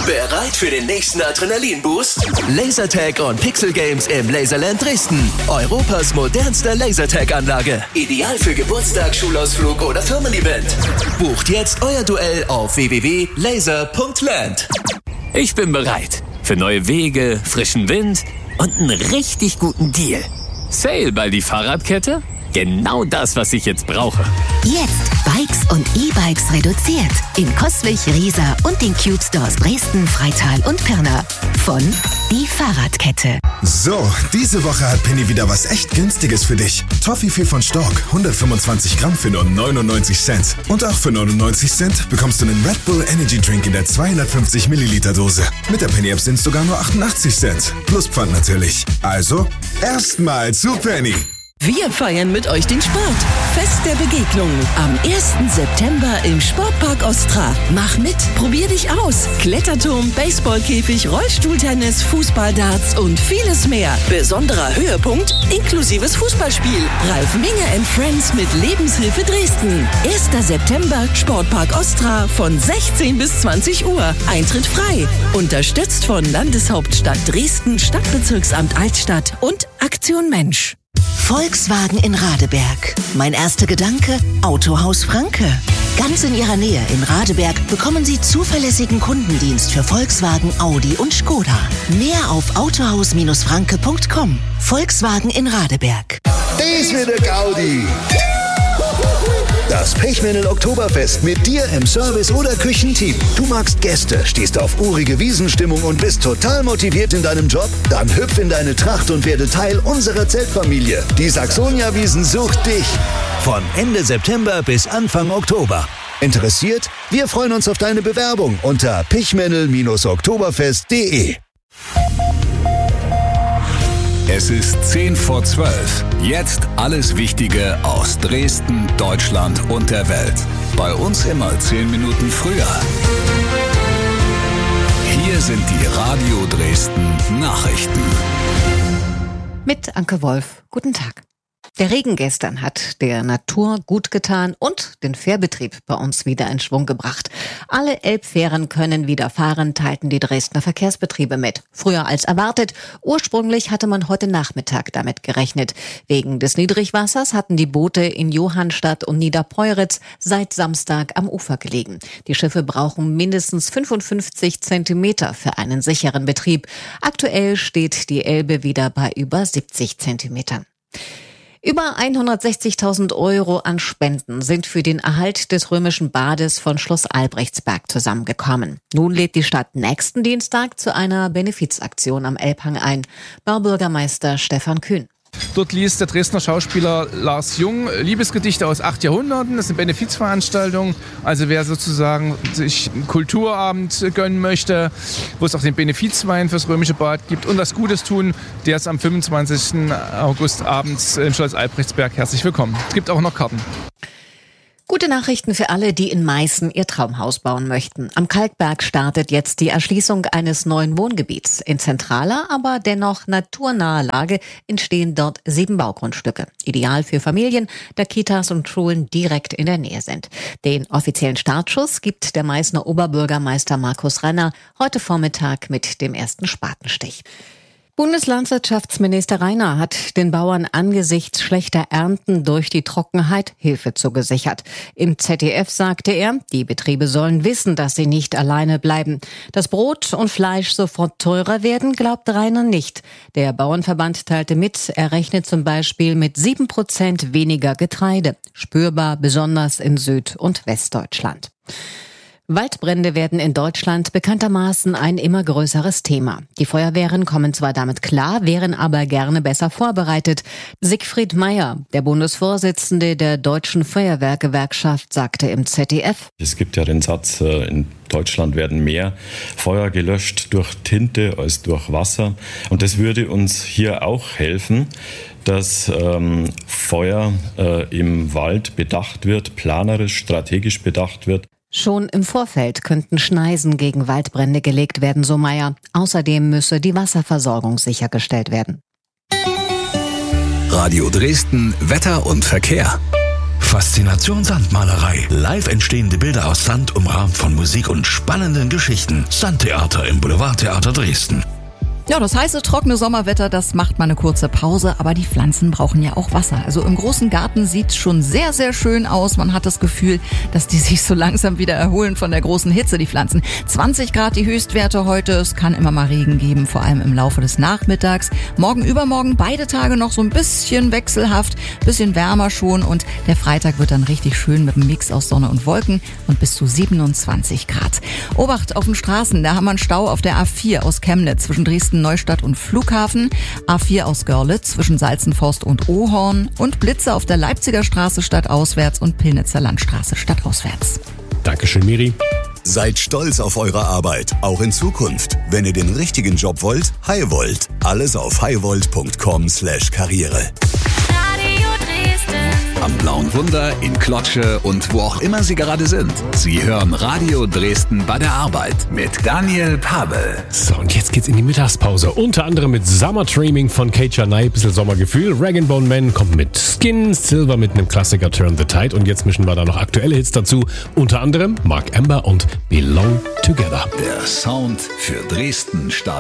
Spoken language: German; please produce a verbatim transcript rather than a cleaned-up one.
Bereit für den nächsten Adrenalin-Boost? Lasertag und Pixel Games im Laserland Dresden. Europas modernste Lasertag-Anlage. Ideal für Geburtstag, Schulausflug oder Firmen-Event. Bucht jetzt euer Duell auf w w w punkt laser punkt land. Ich bin bereit für neue Wege, frischen Wind und einen richtig guten Deal. Sale bei die Fahrradkette? Genau das, was ich jetzt brauche. Jetzt Bikes und E-Bikes reduziert. In Coswig, Riesa und den Cube Stores Dresden, Freital und Pirna. Von die Fahrradkette. So, diese Woche hat Penny wieder was echt Günstiges für dich. Toffifee von Stork, hundertfünfundzwanzig Gramm für nur neunundneunzig Cent. Und auch für neunundneunzig Cent bekommst du einen Red Bull Energy Drink in der zweihundertfünfzig Milliliter Dose. Mit der Penny App sind es sogar nur achtundachtzig Cent. Plus Pfand natürlich. Also, erstmal zu Penny. Wir feiern mit euch den Sport. Fest der Begegnung. Am ersten September im Sportpark Ostra. Mach mit, probier dich aus. Kletterturm, Baseballkäfig, Rollstuhltennis, Fußballdarts und vieles mehr. Besonderer Höhepunkt, inklusives Fußballspiel. Ralf Minge and Friends mit Lebenshilfe Dresden. erster September, Sportpark Ostra von sechzehn bis zwanzig Uhr. Eintritt frei. Unterstützt von Landeshauptstadt Dresden, Stadtbezirksamt Altstadt und Aktion Mensch. Volkswagen in Radeberg. Mein erster Gedanke, Autohaus Franke. Ganz in ihrer Nähe in Radeberg bekommen Sie zuverlässigen Kundendienst für Volkswagen, Audi und Skoda. Mehr auf autohaus franke punkt com. Volkswagen in Radeberg. Dies wird der Gaudi. Das Pechmännel Oktoberfest mit dir im Service- oder Küchenteam. Du magst Gäste, stehst auf urige Wiesenstimmung und bist total motiviert in deinem Job? Dann hüpf in deine Tracht und werde Teil unserer Zeltfamilie. Die Saxonia Wiesn sucht dich. Von Ende September bis Anfang Oktober. Interessiert? Wir freuen uns auf deine Bewerbung unter pechmännel oktoberfest punkt de. Es ist zehn vor zwölf. Jetzt alles Wichtige aus Dresden, Deutschland und der Welt. Bei uns immer zehn Minuten früher. Hier sind die Radio Dresden Nachrichten. Mit Anke Wolf. Guten Tag. Der Regen gestern hat der Natur gut getan und den Fährbetrieb bei uns wieder in Schwung gebracht. Alle Elbfähren können wieder fahren, teilten die Dresdner Verkehrsbetriebe mit. Früher als erwartet. Ursprünglich hatte man heute Nachmittag damit gerechnet. Wegen des Niedrigwassers hatten die Boote in Johannstadt und Niederpeuritz seit Samstag am Ufer gelegen. Die Schiffe brauchen mindestens fünfundfünfzig Zentimeter für einen sicheren Betrieb. Aktuell steht die Elbe wieder bei über siebzig Zentimetern. Über hundertsechzigtausend Euro an Spenden sind für den Erhalt des römischen Bades von Schloss Albrechtsberg zusammengekommen. Nun lädt die Stadt nächsten Dienstag zu einer Benefizaktion am Elbhang ein. Baubürgermeister Stefan Kühn. Dort liest der Dresdner Schauspieler Lars Jung Liebesgedichte aus acht Jahrhunderten. Das ist eine Benefizveranstaltung. Also wer sozusagen sich einen Kulturabend gönnen möchte, wo es auch den Benefizwein fürs Römische Bad gibt und was Gutes tun, der ist am fünfundzwanzigsten August abends im Schloss Albrechtsberg herzlich willkommen. Es gibt auch noch Karten. Gute Nachrichten für alle, die in Meißen ihr Traumhaus bauen möchten. Am Kalkberg startet jetzt die Erschließung eines neuen Wohngebiets. In zentraler, aber dennoch naturnaher Lage entstehen dort sieben Baugrundstücke. Ideal für Familien, da Kitas und Schulen direkt in der Nähe sind. Den offiziellen Startschuss gibt der Meißner Oberbürgermeister Markus Renner heute Vormittag mit dem ersten Spatenstich. Bundeslandwirtschaftsminister Rainer hat den Bauern angesichts schlechter Ernten durch die Trockenheit Hilfe zugesichert. Im Z D F sagte er, die Betriebe sollen wissen, dass sie nicht alleine bleiben. Dass Brot und Fleisch sofort teurer werden, glaubt Rainer nicht. Der Bauernverband teilte mit, er rechnet zum Beispiel mit sieben Prozent weniger Getreide. Spürbar besonders in Süd- und Westdeutschland. Waldbrände werden in Deutschland bekanntermaßen ein immer größeres Thema. Die Feuerwehren kommen zwar damit klar, wären aber gerne besser vorbereitet. Siegfried Meyer, der Bundesvorsitzende der Deutschen Feuerwehrgewerkschaft, sagte im Z D F: Es gibt ja den Satz, in Deutschland werden mehr Feuer gelöscht durch Tinte als durch Wasser. Und das würde uns hier auch helfen, dass ähm, Feuer äh, im Wald bedacht wird, planerisch, strategisch bedacht wird. Schon im Vorfeld könnten Schneisen gegen Waldbrände gelegt werden, so Meyer. Außerdem müsse die Wasserversorgung sichergestellt werden. Radio Dresden, Wetter und Verkehr. Faszination Sandmalerei. Live entstehende Bilder aus Sand, umrahmt von Musik und spannenden Geschichten. Sandtheater im Boulevardtheater Dresden. Ja, das heiße, trockene Sommerwetter, das macht mal eine kurze Pause, aber die Pflanzen brauchen ja auch Wasser. Also im großen Garten sieht's schon sehr, sehr schön aus. Man hat das Gefühl, dass die sich so langsam wieder erholen von der großen Hitze, die Pflanzen. zwanzig Grad die Höchstwerte heute, es kann immer mal Regen geben, vor allem im Laufe des Nachmittags. Morgen, übermorgen, beide Tage noch so ein bisschen wechselhaft, bisschen wärmer schon und der Freitag wird dann richtig schön mit einem Mix aus Sonne und Wolken und bis zu siebenundzwanzig Grad. Obacht auf den Straßen, da haben wir einen Stau auf der A vier aus Chemnitz zwischen Dresden Neustadt und Flughafen, A vier aus Görlitz zwischen Salzenforst und Ohorn und Blitze auf der Leipziger Straße stadtauswärts und Pillnitzer Landstraße stadtauswärts. Dankeschön, Miri. Seid stolz auf eure Arbeit, auch in Zukunft. Wenn ihr den richtigen Job wollt, Highvolt. Alles auf highvolt punkt com slash karriere. Am Blauen Wunder, in Klotsche und wo auch immer Sie gerade sind. Sie hören Radio Dresden bei der Arbeit mit Daniel Pabel. So, und jetzt geht's in die Mittagspause. Unter anderem mit Summer Dreaming von Kate Janai, bisschen Sommergefühl. Rag and Bone Man kommt mit Skin, Silver mit einem Klassiker Turn the Tide. Und jetzt mischen wir da noch aktuelle Hits dazu. Unter anderem Mark Amber und Belong Together. Der Sound für Dresden startet